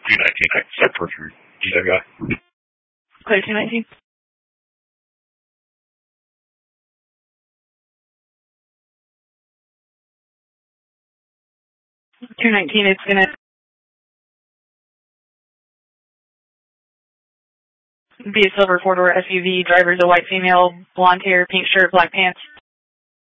219, set for DWI. Clear 219. 219, it's going to be a silver four-door SUV. Driver's a white female, blonde hair, pink shirt, black pants.